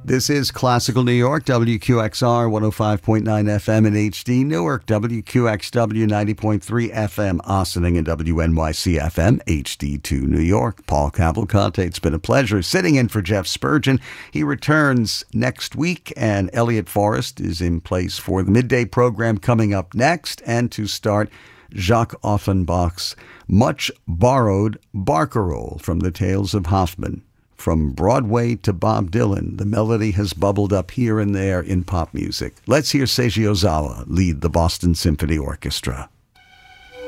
This is Classical New York, WQXR 105.9 FM in HD, Newark, WQXW 90.3 FM, Ossining, and WNYC FM, HD2 New York. Paul Cavalcante, it's been a pleasure sitting in for Jeff Spurgeon. He returns next week, and Elliot Forrest is in place for the midday program coming up next, and to start, Jacques Offenbach's much borrowed Barcarolle from the Tales of Hoffmann. From Broadway to Bob Dylan, the melody has bubbled up here and there in pop music. Let's hear Seiji Ozawa lead the Boston Symphony Orchestra.